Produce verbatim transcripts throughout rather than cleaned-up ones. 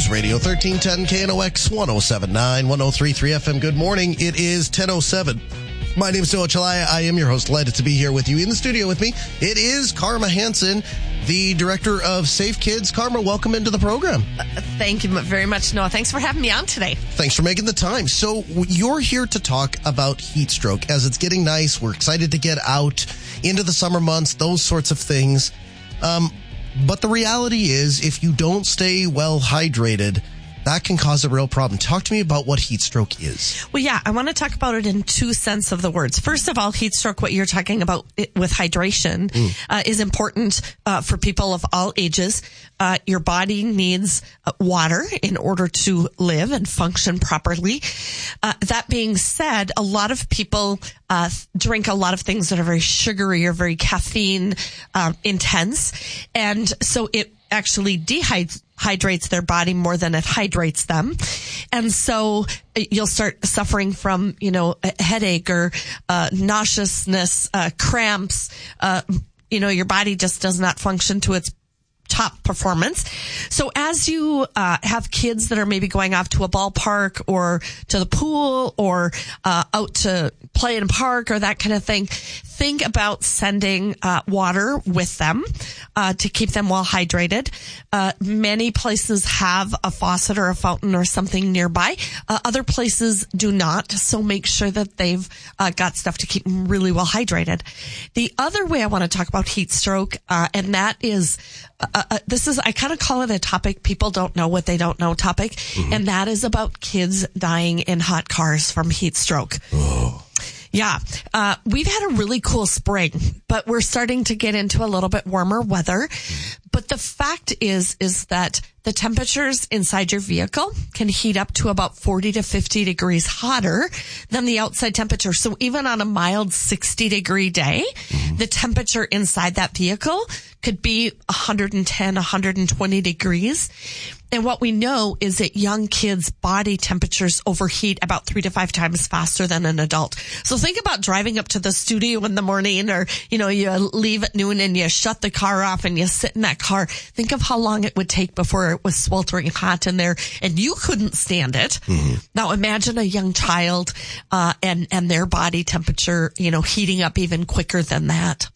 News Radio thirteen ten K N O X one oh seven point nine, one oh three point three F M. Good morning. It is ten oh seven. My name is Noah Chalaya. I am your host. Delighted to be here with you. In the studio with me, it is Karma Hansen, the director of Safe Kids. Karma, welcome into the program. Uh, thank you very much, Noah. Thanks for having me on today. Thanks for making the time. So you're here to talk about heat stroke. As it's getting nice, we're excited to get out into the summer months, those sorts of things. Um, but the reality is, if you don't stay well hydrated, that can cause a real problem. Talk to me about what heat stroke is. Well, yeah, I want to talk about it in two sense of the words. First of all, heat stroke, what you're talking about with hydration, mm. uh, is important uh, for people of all ages. Uh, your body needs uh, water in order to live and function properly. Uh, that being said, a lot of people uh, drink a lot of things that are very sugary or very caffeine uh, intense. And so it actually dehydrates hydrates their body more than it hydrates them. And so you'll start suffering from, you know, a headache or uh, nauseousness, uh, cramps. Uh, you know, your body just does not function to its top performance. So as you uh, have kids that are maybe going off to a ballpark or to the pool or uh, out to play in a park or that kind of thing, think about sending uh, water with them uh, to keep them well hydrated. Uh, many places have a faucet or a fountain or something nearby. Uh, other places do not. So make sure that they've uh, got stuff to keep them really well hydrated. The other way I want to talk about heat stroke, uh, and that is Uh, uh, this is, I kind of call it a topic people don't know what they don't know topic. Mm-hmm. And that is about kids dying in hot cars from heat stroke. Oh. Yeah. Uh, we've had a really cool spring, but we're starting to get into a little bit warmer weather. But the fact is, is that the temperatures inside your vehicle can heat up to about forty to fifty degrees hotter than the outside temperature. So even on a mild sixty degree day, mm-hmm. the temperature inside that vehicle could be one ten, one twenty degrees. And what we know is that young kids' body temperatures overheat about three to five times faster than an adult. So think about driving up to the studio in the morning, or, you know, you leave at noon and you shut the car off and you sit in that car. Think of how long it would take before it was sweltering hot in there and you couldn't stand it. Mm-hmm. Now imagine a young child, uh, and, and their body temperature, you know, heating up even quicker than that.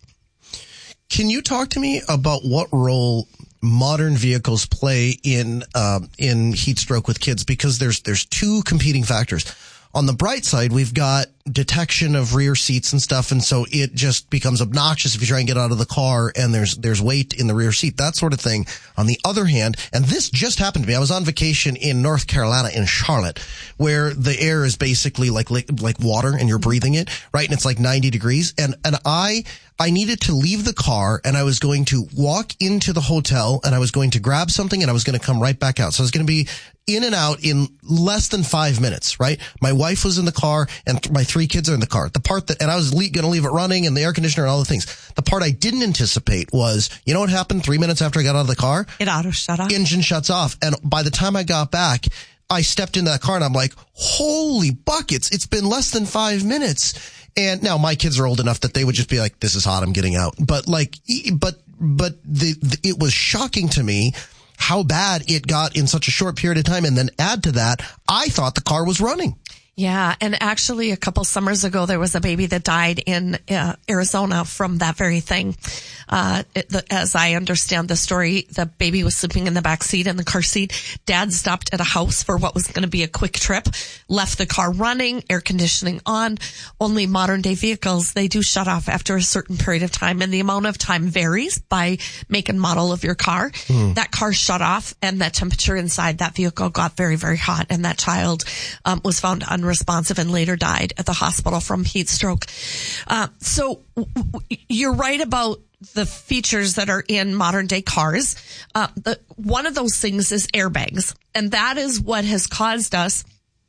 Can you talk to me about what role modern vehicles play in uh, in heat stroke with kids? Because there's there's two competing factors. On the bright side, we've got detection of rear seats and stuff, and so it just becomes obnoxious if you try and get out of the car and there's there's weight in the rear seat, that sort of thing. On the other hand, and this just happened to me, I was on vacation in North Carolina in Charlotte, where the air is basically like like, like water and you're breathing it, right? And it's like ninety degrees, and and I I needed to leave the car and I was going to walk into the hotel and I was going to grab something and I was going to come right back out. So I was going to be in and out in less than five minutes, right? My wife was in the car and th- my three kids are in the car. The part that, and I was le- going to leave it running and the air conditioner and all the things. The part I didn't anticipate was, you know what happened three minutes after I got out of the car? It auto shut off. Engine shuts off. And by the time I got back, I stepped into that car and I'm like, holy buckets, it's been less than five minutes. And now my kids are old enough that they would just be like, this is hot, I'm getting out. But like, but, but the, the it was shocking to me how bad it got in such a short period of time. And then add to that, I thought the car was running. Yeah. And actually a couple summers ago, there was a baby that died in uh, Arizona from that very thing. Uh, it, the, as I understand the story, the baby was sleeping in the back seat in the car seat. Dad stopped at a house for what was going to be a quick trip, left the car running, air conditioning on. Only modern day vehicles, they do shut off after a certain period of time, and the amount of time varies by make and model of your car. Mm. That car shut off and that temperature inside that vehicle got very, very hot, and that child um, was found unresponsive and later died at the hospital from heat stroke. Uh, so w- w- you're right about the features that are in modern day cars. Uh, the, one of those things is airbags. And that is what has caused us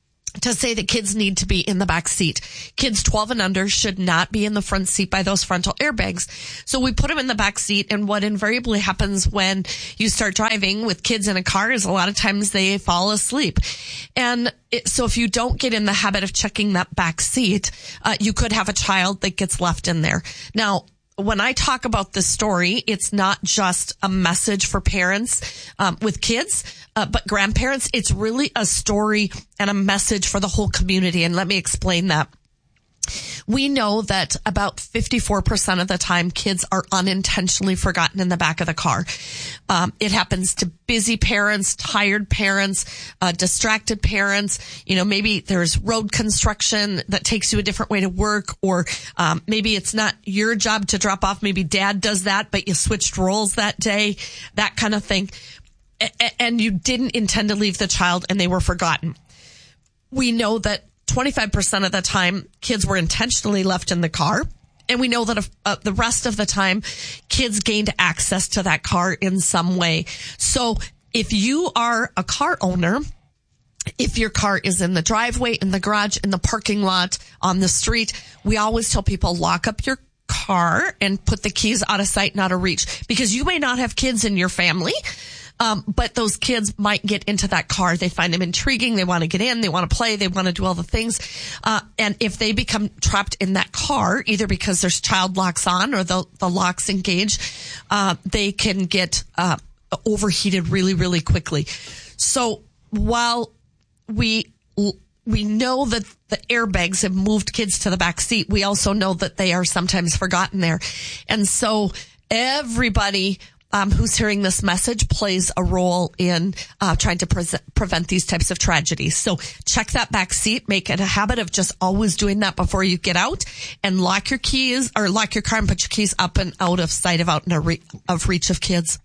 to say that kids need to be in the back seat. Kids twelve and under should not be in the front seat by those frontal airbags. So we put them in the back seat, and what invariably happens when you start driving with kids in a car is a lot of times they fall asleep. And it, so if you don't get in the habit of checking that back seat, uh, you could have a child that gets left in there. Now, when I talk about this story, it's not just a message for parents um, with kids, uh, but grandparents. It's really a story and a message for the whole community. And let me explain that. We know that about fifty-four percent of the time kids are unintentionally forgotten in the back of the car. Um, it happens to busy parents, tired parents, uh, distracted parents. You know, maybe there's road construction that takes you a different way to work, or um, maybe it's not your job to drop off. Maybe dad does that, but you switched roles that day, that kind of thing. A- and you didn't intend to leave the child and they were forgotten. We know that twenty-five percent of the time, kids were intentionally left in the car. And we know that uh, the rest of the time, kids gained access to that car in some way. So if you are a car owner, if your car is in the driveway, in the garage, in the parking lot, on the street, we always tell people, lock up your car and put the keys out of sight, not out of reach. Because you may not have kids in your family, Um, but those kids might get into that car. They find them intriguing. They want to get in. They want to play. They want to do all the things. Uh, and if they become trapped in that car, either because there's child locks on or the, the locks engage, uh, they can get, uh, overheated really, really quickly. So while we, we know that the airbags have moved kids to the back seat, we also know that they are sometimes forgotten there. And so everybody Um, who's hearing this message plays a role in uh, trying to pre- prevent these types of tragedies. So check that back seat. Make it a habit of just always doing that before you get out, and lock your keys or lock your car and put your keys up and out of sight of out and re- of reach of kids.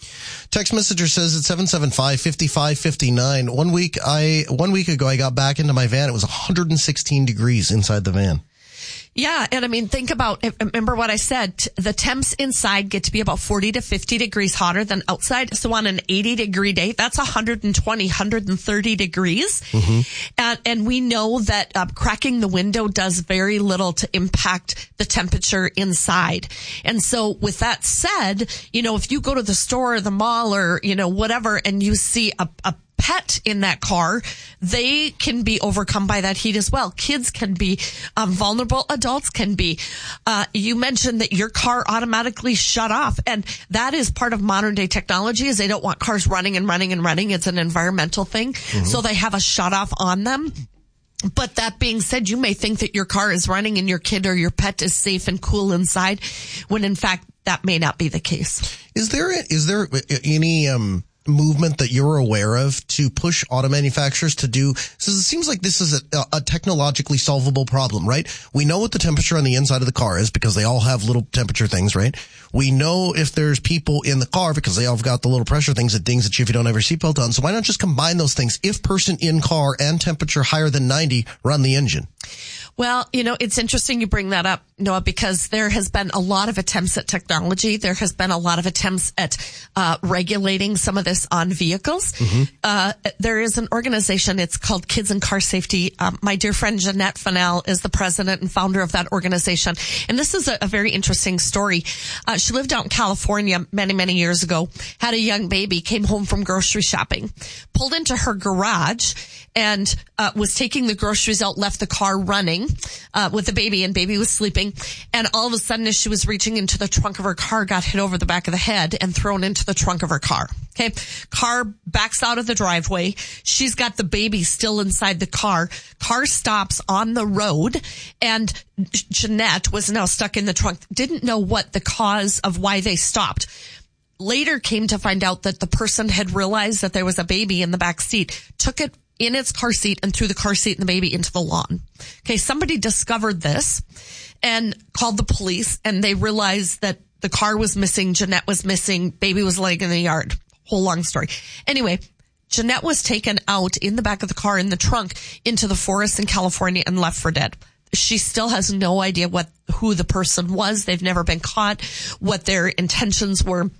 Text messenger says it's seven seven five, five five five nine. One week I one week ago I got back into my van. It was one hundred sixteen degrees inside the van. Yeah. And I mean, think about, remember what I said, the temps inside get to be about forty to fifty degrees hotter than outside. So on an eighty degree day, that's one hundred twenty, one hundred thirty degrees. Mm-hmm. And, and we know that uh, cracking the window does very little to impact the temperature inside. And so with that said, you know, if you go to the store or the mall or, you know, whatever, and you see a, a pet in that car, they can be overcome by that heat as well. Kids can be um, vulnerable. Adults can be. Uh, you mentioned that your car automatically shut off, and that is part of modern day technology. Is they don't want cars running and running and running. It's an environmental thing, mm-hmm. So they have a shut off on them. But that being said, you may think that your car is running and your kid or your pet is safe and cool inside, when in fact that may not be the case. Is there is there any um movement that you're aware of to push auto manufacturers to do, so it seems like this is a, a technologically solvable problem, right? We know what the temperature on the inside of the car is because they all have little temperature things, right? We know if there's people in the car because they all have got the little pressure things that dings at you if you don't have your seatbelt on. So why not just combine those things? If person in car and temperature higher than ninety, run the engine. Well, you know, it's interesting you bring that up, Noah, because there has been a lot of attempts at technology. There has been a lot of attempts at uh regulating some of this on vehicles. Mm-hmm. Uh there is an organization, it's called Kids and Car Safety. Um, my dear friend Jeanette Fennell is the president and founder of that organization. And this is a, a very interesting story. Uh, she lived out in California many, many years ago, had a young baby, came home from grocery shopping, pulled into her garage, and uh, was taking the groceries out, left the car running uh, with the baby, and baby was sleeping. And all of a sudden, as she was reaching into the trunk of her car, got hit over the back of the head and thrown into the trunk of her car. Okay. Car backs out of the driveway. She's got the baby still inside the car. Car stops on the road, and Jeanette was now stuck in the trunk, didn't know what the cause of why they stopped. Later came to find out that the person had realized that there was a baby in the back seat, took it in its car seat and threw the car seat and the baby into the lawn. Okay. Somebody discovered this and called the police, and they realized that the car was missing. Jeanette was missing. Baby was laying in the yard. Whole long story. Anyway, Jeanette was taken out in the back of the car in the trunk into the forest in California and left for dead. She still has no idea what, who the person was. They've never been caught, what their intentions were.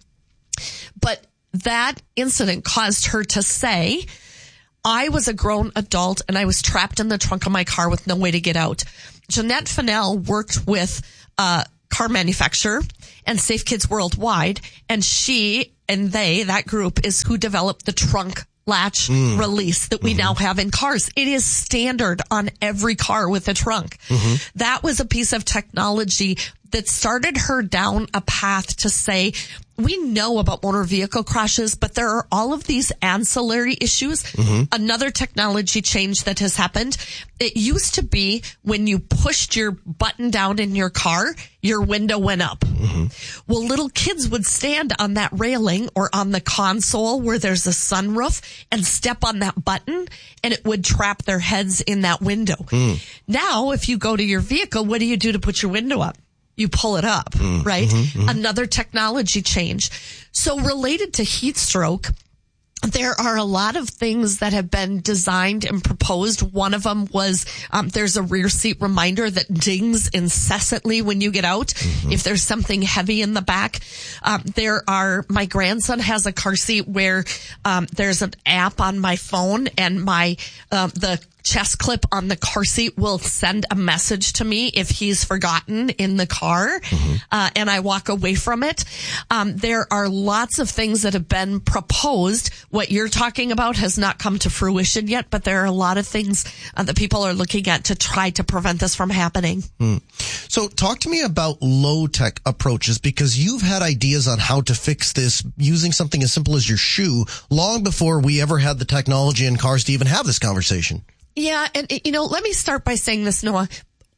But that incident caused her to say, I was a grown adult and I was trapped in the trunk of my car with no way to get out. Jeanette Fennell worked with a car manufacturer and Safe Kids Worldwide, and she and they, that group, is who developed the trunk latch mm. release that we mm-hmm. now have in cars. It is standard on every car with a trunk. Mm-hmm. That was a piece of technology that started her down a path to say, we know about motor vehicle crashes, but there are all of these ancillary issues. Mm-hmm. Another technology change that has happened. It used to be when you pushed your button down in your car, your window went up. Mm-hmm. Well, little kids would stand on that railing or on the console where there's a sunroof and step on that button, and it would trap their heads in that window. Mm. Now, if you go to your vehicle, what do you do to put your window up? You pull it up, mm, right? Mm-hmm, mm-hmm. Another technology change. So related to heat stroke, there are a lot of things that have been designed and proposed. One of them was um, there's a rear seat reminder that dings incessantly when you get out. Mm-hmm. If there's something heavy in the back, um, there are. My grandson has a car seat where um, there's an app on my phone, and my uh, the chest clip on the car seat will send a message to me if he's forgotten in the car, mm-hmm. uh, and I walk away from it. Um, there are lots of things that have been proposed. What you're talking about has not come to fruition yet, but there are a lot of things uh, that people are looking at to try to prevent this from happening. Mm. So talk to me about low-tech approaches, because you've had ideas on how to fix this using something as simple as your shoe long before we ever had the technology in cars to even have this conversation. Yeah, and, you know, let me start by saying this, Noah.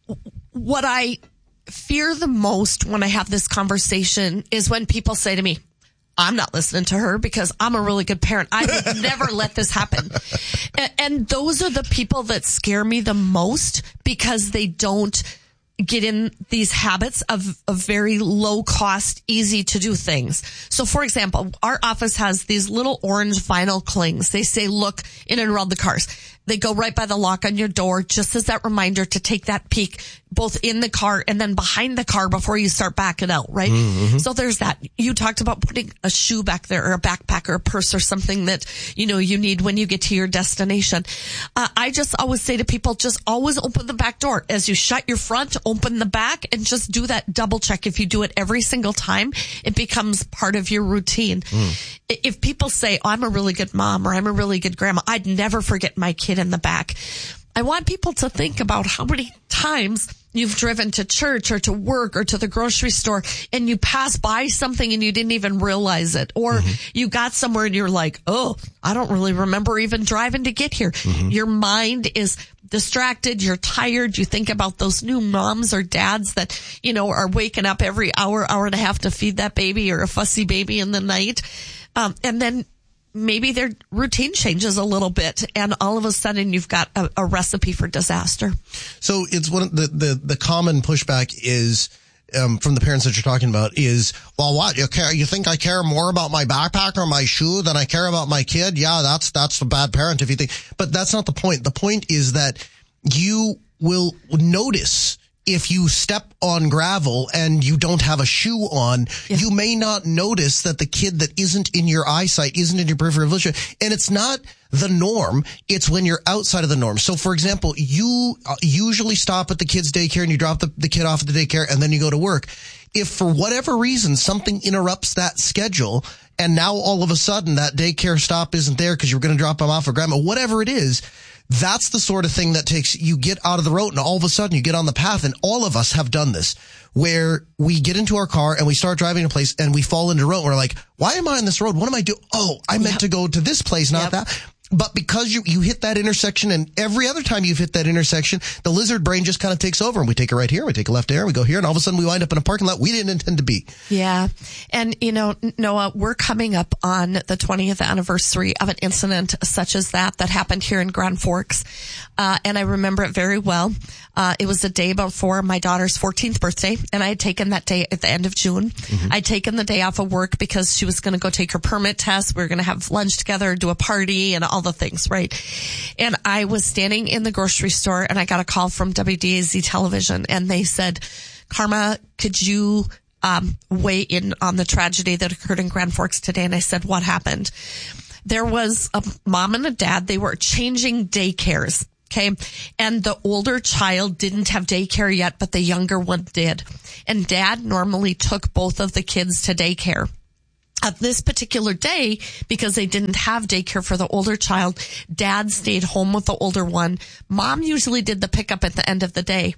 What I fear the most when I have this conversation is when people say to me, I'm not listening to her because I'm a really good parent. I would never let this happen. And, and those are the people that scare me the most, because they don't get in these habits of, of very low cost, easy to do things. So for example, our office has these little orange vinyl clings. They say, look in and around the cars. They go right by the lock on your door, just as that reminder to take that peek both in the car and then behind the car before you start backing out, right? Mm-hmm. So there's that. You talked about putting a shoe back there, or a backpack or a purse or something that, you know, you need when you get to your destination. Uh, I just always say to people, just always open the back door. As you shut your front, open the back, and just do that double check. If you do it every single time, it becomes part of your routine. Mm. If people say, oh, I'm a really good mom, or I'm a really good grandma, I'd never forget my kid in the back. I want people to think about how many times you've driven to church or to work or to the grocery store and you pass by something and you didn't even realize it. Or mm-hmm. you got somewhere and you're like, oh, I don't really remember even driving to get here. Mm-hmm. Your mind is distracted. You're tired. You think about those new moms or dads that, you know, are waking up every hour, hour and a half to feed that baby, or a fussy baby in the night. Um, and then maybe their routine changes a little bit, and all of a sudden you've got a, a recipe for disaster. So it's one of the, the, the common pushback is, um, from the parents that you're talking about is, well, what, you care, you think I care more about my backpack or my shoe than I care about my kid? Yeah, that's, that's a bad parent if you think, but that's not the point. The point is that you will notice if you step on gravel and you don't have a shoe on, yeah. you may not notice that the kid that isn't in your eyesight, isn't in your peripheral vision. And it's not the norm. It's when you're outside of the norm. So, for example, you usually stop at the kid's daycare and you drop the, the kid off at the daycare and then you go to work. If for whatever reason something interrupts that schedule, and now all of a sudden that daycare stop isn't there because you're going to drop him off at grandma, whatever it is, that's the sort of thing that takes, you get out of the road and all of a sudden you get on the path. And all of us have done this, where we get into our car and we start driving a place and we fall into the road. And we're like, why am I on this road? What am I doing? Oh, I meant yep. to go to this place, not yep. that. But because you, you hit that intersection, and every other time you've hit that intersection, the lizard brain just kind of takes over, and we take a right here, we take a left there, we go here, and all of a sudden we wind up in a parking lot we didn't intend to be. Yeah. And, you know, Noah, we're coming up on the twentieth anniversary of an incident such as that that happened here in Grand Forks. Uh, and I remember it very well. Uh, it was the day before my daughter's fourteenth birthday, and I had taken that day at the end of June. Mm-hmm. I'd taken the day off of work because she was going to go take her permit test. We were going to have lunch together, do a party, and all the things, right? And I was standing in the grocery store, and I got a call from W D A Z television, and they said, Karma, could you um, weigh in on the tragedy that occurred in Grand Forks today? And I said, what happened? There was a mom and a dad. They were changing daycares. Okay. And the older child didn't have daycare yet, but the younger one did. And dad normally took both of the kids to daycare. At this particular day, because they didn't have daycare for the older child, dad stayed home with the older one. Mom usually did the pickup at the end of the day.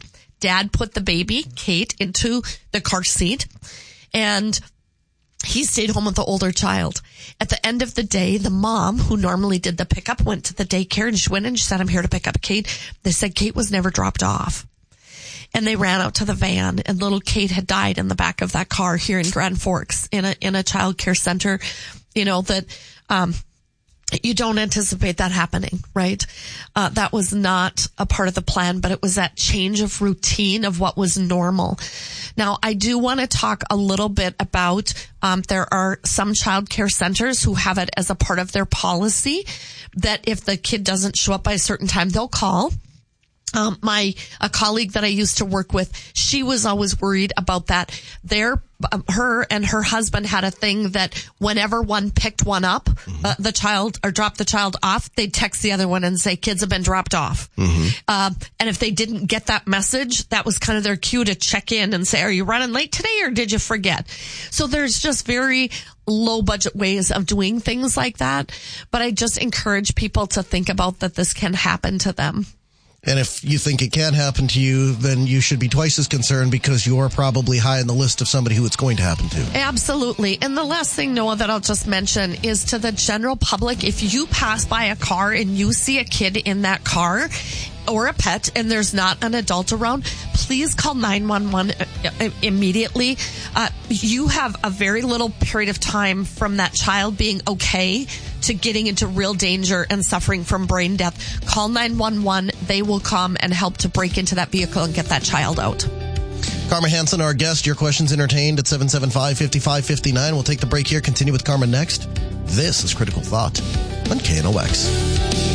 Dad put the baby, Kate, into the car seat, and he stayed home with the older child. At the end of the day, the mom, who normally did the pickup, went to the daycare, and she went and she said, I'm here to pick up Kate. They said Kate was never dropped off. And they ran out to the van, and little Kate had died in the back of that car here in Grand Forks in a, in a child care center. You know, that, um, you don't anticipate that happening, right? Uh, that was not a part of the plan, but it was that change of routine of what was normal. Now, I do want to talk a little bit about, um, there are some child care centers who have it as a part of their policy that if the kid doesn't show up by a certain time, they'll call. Um, my, a colleague that I used to work with, she was always worried about that. Their, um, her and her husband had a thing that whenever one picked one up, mm-hmm. uh, the child, or dropped the child off, they'd text the other one and say, kids have been dropped off. Mm-hmm. Um, and if they didn't get that message, that was kind of their cue to check in and say, are you running late today or did you forget? So there's just very low budget ways of doing things like that. But I just encourage people to think about that this can happen to them. And if you think it can happen to you, then you should be twice as concerned because you're probably high on the list of somebody who it's going to happen to. Absolutely. And the last thing, Noah, that I'll just mention is to the general public, if you pass by a car and you see a kid in that car or a pet and there's not an adult around, please call nine one one immediately. Uh, you have a very little period of time from that child being okay to getting into real danger and suffering from brain death. Call nine one one. They will come and help to break into that vehicle and get that child out. Karma Hansen, our guest. Your questions entertained at seven seven five, five five five nine. We'll take the break here. Continue with Karma next. This is Critical Thought on K N O X.